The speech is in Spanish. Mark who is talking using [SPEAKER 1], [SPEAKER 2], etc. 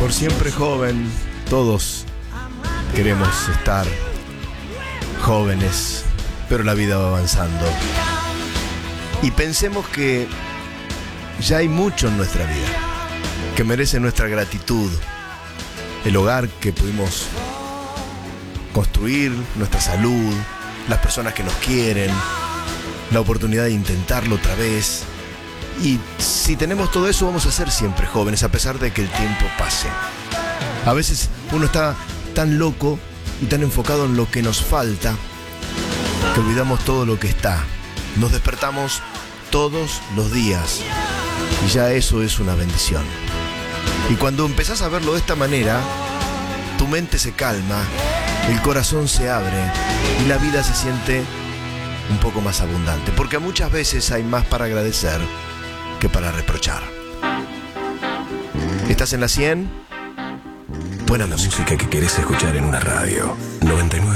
[SPEAKER 1] Por siempre joven, todos queremos estar jóvenes, pero la vida va avanzando. Y pensemos que ya hay mucho en nuestra vida que merece nuestra gratitud. El hogar que pudimos construir, nuestra salud, las personas que nos quieren, la oportunidad de intentarlo otra vez. Y si tenemos todo eso, vamos a ser siempre jóvenes, a pesar de que el tiempo pase. A veces uno está tan loco y tan enfocado en lo que nos falta que olvidamos todo lo que está. Nos despertamos todos los días y ya eso es una bendición. Y cuando empezás a verlo de esta manera, tu mente se calma, el corazón se abre y la vida se siente un poco más abundante, porque muchas veces hay más para agradecer que para reprochar. ¿Estás en la 100? Buena música.
[SPEAKER 2] Música que querés escuchar en una radio. 99.